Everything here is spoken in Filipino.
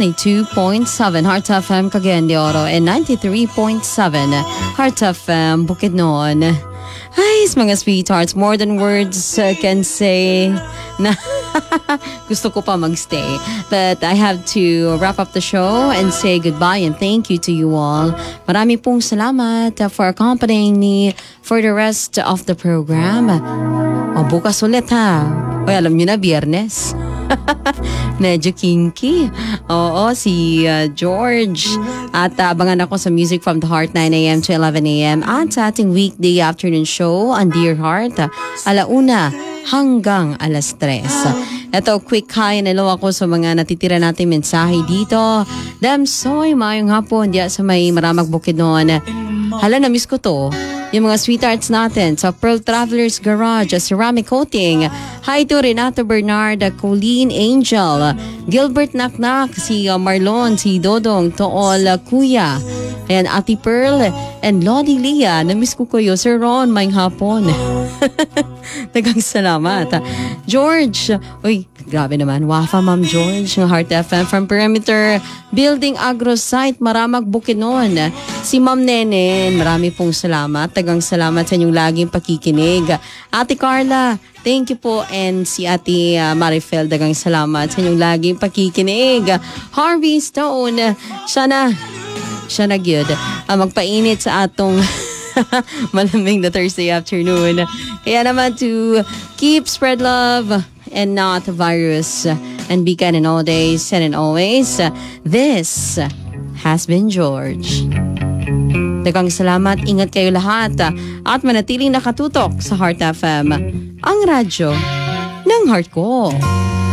92.7 Heart FM Cagayan de Oro and 93.7 Heart FM Bukidnon. Ay, mga sweethearts, more than words can say na gusto ko pa magstay. But I have to wrap up the show and say goodbye and thank you to you all. Marami pong salamat for accompanying me for the rest of the program. O, bukas ulit ha. O, alam nyo na, Biyernes. Medyo kinky. Oo, si George. At abangan ako sa Music from the Heart 9 a.m. to 11 a.m. At sa ating weekday afternoon show on Dear Heart, 1:00 hanggang 3:00. Ito, quick hi and hello ako sa mga natitira natin mensahe dito. Damsoy, mayong hapon diya sa may Maramag Bukidnon. Hala, na-miss ko to. Yung mga sweethearts natin sa Pearl Travelers Garage, Ceramic Coating. Hi to Renato Bernard, Colleen Angel, Gilbert Naknak, si Marlon, si Dodong, Tool Kuya, and Ate Pearl, and Lodi Lia. Na-miss ko kayo, Sir Ron, mayong hapon. Tagang salamat. George, uy, grabe naman. Wafa, Ma'am George, ng Heart FM from Perimeter Building Agro Site, Maramag Bukidnon. Si Ma'am Nenen, marami pong salamat. Tagang salamat sa inyong laging pakikinig. Ate Carla, thank you po. And si Ate Marifel, dagang salamat sa inyong laging pakikinig. Harvey Stone, siya na good. Magpainit sa atong malamig na Thursday afternoon. Kaya naman to keep spread love and not virus and be kind in all days and in always. This has been George. Dagang salamat, ingat kayo lahat at manatiling nakatutok sa Heart FM, ang radyo ng heart ko.